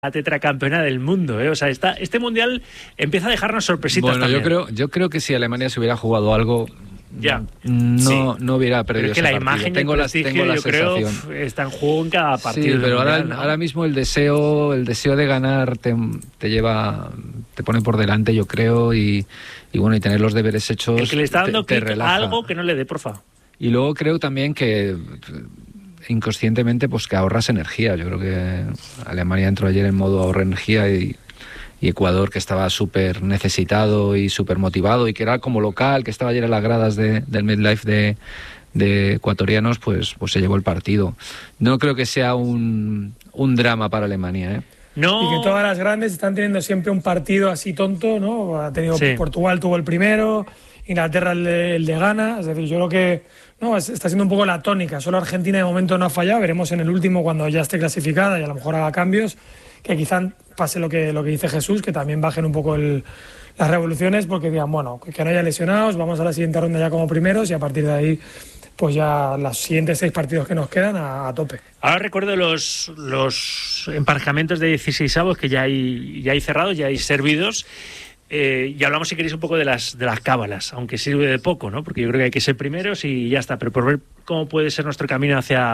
tetracampeona del mundo, ¿eh? O sea, este mundial empieza a dejarnos sorpresitas. Bueno, también. yo creo que si Alemania se hubiera jugado algo, ya no hubiera perdido. Pero es que ese la partido. imagen tengo y el prestigio, la yo creo, sensación. está en juego en cada partido. Sí, pero mundial, ¿no? ahora mismo el deseo de ganar te pone por delante, yo creo, y bueno, y tener los deberes hechos. El que le está dando te clic a relaja. algo que no le dé, porfa. Y luego creo también que inconscientemente pues que ahorras energía. Yo creo que Alemania entró ayer en modo ahorro energía y Ecuador, que estaba súper necesitado y súper motivado y que era como local, que estaba ayer en las gradas del MetLife de ecuatorianos, pues se llevó el partido. No creo que sea un drama para Alemania, ¿eh? No. Y que todas las grandes están teniendo siempre un partido así tonto, ¿no? Ha tenido Portugal tuvo el primero, Inglaterra el de Ghana. Es decir, yo creo que está siendo un poco la tónica. Solo Argentina de momento no ha fallado. Veremos en el último, cuando ya esté clasificada y a lo mejor haga cambios, que quizá pase lo que dice Jesús, que también bajen un poco las revoluciones, porque digan, bueno, que no haya lesionados, vamos a la siguiente ronda ya como primeros y a partir de ahí pues ya los siguientes 6 partidos que nos quedan a tope. Ahora recuerdo los emparejamientos de 16avos que ya hay cerrados, ya hay servidos. Y hablamos, si queréis, un poco de las cábalas, aunque sirve de poco, ¿no? Porque yo creo que hay que ser primeros y ya está. Pero por ver cómo puede ser nuestro camino hacia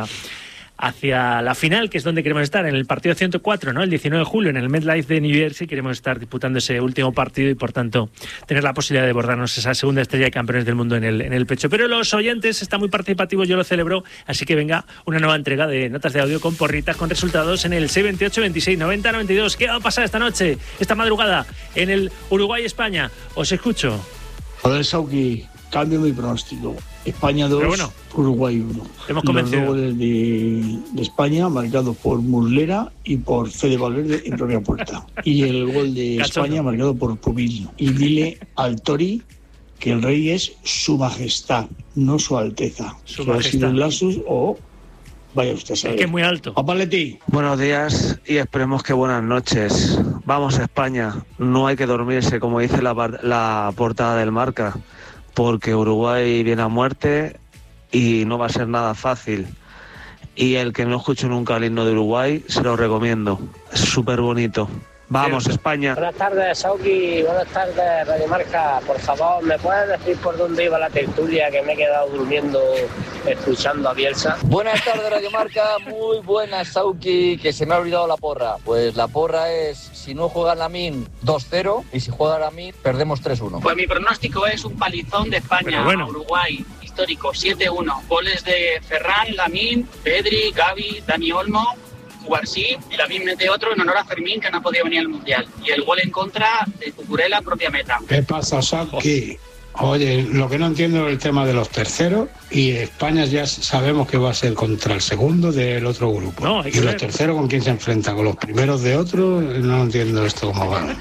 la final, que es donde queremos estar, en el partido 104, ¿no? El 19 de julio, en el MetLife de New Jersey, queremos estar disputando ese último partido y, por tanto, tener la posibilidad de bordarnos esa segunda estrella de campeones del mundo en el pecho. Pero los oyentes están muy participativos, yo lo celebro, así que venga una nueva entrega de notas de audio con porritas, con resultados en el 628 26 90 92. ¿Qué va a pasar esta noche, esta madrugada, en el Uruguay-España? Os escucho. Joder, Sauki, cambio mi pronóstico. España 2, Uruguay 1. Hemos convencido. Los goles de España marcados por Muslera y por Fede Valverde en propia puerta. Y el gol de España marcado por Pubil. Y dile al Tori que el rey es su majestad, no su alteza. Su que majestad. Ha sido un lapsus o vaya usted a saber. Es que es muy alto. Papaleti. Buenos días y esperemos que buenas noches. Vamos a España, no hay que dormirse, como dice la portada del Marca, porque Uruguay viene a muerte y no va a ser nada fácil. Y el que no escuche nunca el himno de Uruguay, se lo recomiendo. Es súper bonito. ¡Vamos, Cierto. España! Buenas tardes, Sauki. Buenas tardes, Radio Marca. Por favor, ¿me puedes decir por dónde iba la tertulia, que me he quedado durmiendo escuchando a Bielsa? Buenas tardes, Radio Marca. Muy buenas, Sauki. Que se me ha olvidado la porra. Pues la porra es, si no juega Lamine, 2-0. Y si juega Lamine, perdemos 3-1. Pues mi pronóstico es un palizón de España a Uruguay. Histórico, 7-1. Goles de Ferran, Lamine, Pedri, Gavi, Dani Olmo, Cubarsí, y Lamine mete otro en honor a Fermín, que no ha podido venir al Mundial. Y el gol en contra de Cucurella, propia meta. ¿Qué pasa, Sauki? Oye, lo que no entiendo es el tema de los terceros, y España ya sabemos que va a ser contra el segundo del otro grupo. Y los terceros, ¿con quién se enfrentan? ¿Con los primeros de otro? No entiendo esto cómo va.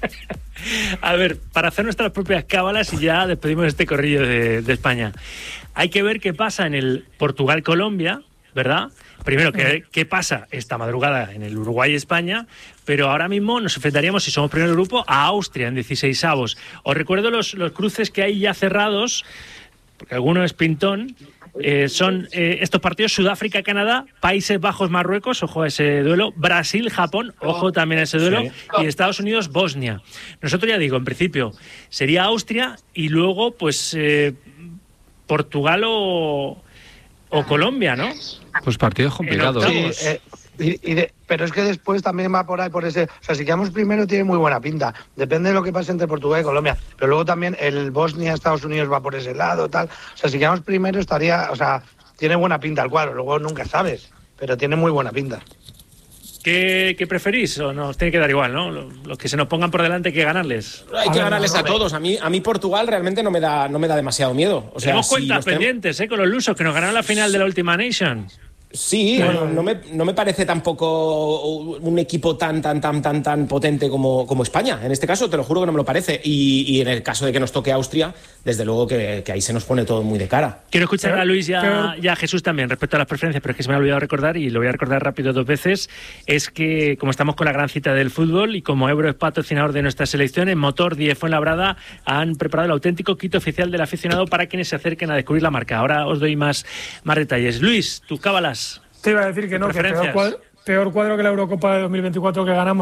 A ver, para hacer nuestras propias cábalas y ya despedimos este corrillo de España. Hay que ver qué pasa en el Portugal-Colombia, ¿verdad? Primero, ¿qué pasa esta madrugada en el Uruguay-España? Pero ahora mismo nos enfrentaríamos, si somos primer grupo, a Austria en 16avos. Os recuerdo los cruces que hay ya cerrados, porque alguno es pintón. Son estos partidos: Sudáfrica-Canadá, Países Bajos-Marruecos, ojo a ese duelo, Brasil-Japón, ojo también a ese duelo, y Estados Unidos-Bosnia. Nosotros, ya digo, en principio sería Austria y luego pues Portugal o Colombia, ¿no? Pues partidos complicados. Pero es que después también va por ahí, por ese... O sea, si quedamos primero tiene muy buena pinta. Depende de lo que pase entre Portugal y Colombia. Pero luego también el Bosnia-Estados Unidos va por ese lado, tal. O sea, si quedamos primero estaría... O sea, tiene buena pinta el cuadro. Luego nunca sabes, pero tiene muy buena pinta. ¿Qué preferís? ¿O nos tiene que dar igual, no? Los que se nos pongan por delante hay que ganarles. Hay que ganarles a todos. A mí Portugal realmente no me da demasiado miedo. O sea, tenemos cuentas pendientes con los lusos, que nos ganaron la final de la Ultima Nation. Sí, no me parece tampoco un equipo tan potente como España. En este caso, te lo juro que no me lo parece. Y en el caso de que nos toque Austria, desde luego que ahí se nos pone todo muy de cara. Quiero escuchar a Luis y a Jesús también respecto a las preferencias, pero es que se me ha olvidado recordar, y lo voy a recordar rápido 2 veces, es que como estamos con la gran cita del fútbol y como Ebro es patrocinador de nuestra selección, en Motor 10 Fuenlabrada han preparado el auténtico kit oficial del aficionado para quienes se acerquen a descubrir la marca. Ahora os doy más detalles. Luis, tus cábalas. Te iba a decir que no, peor cuadro que la Eurocopa de 2024 que ganamos.